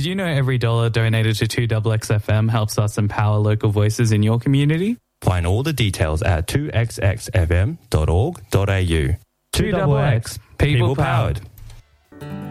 Did you know every dollar donated to 2XXFM helps us empower local voices in your community? Find all the details at 2xxfm.org.au. 2XX, people powered.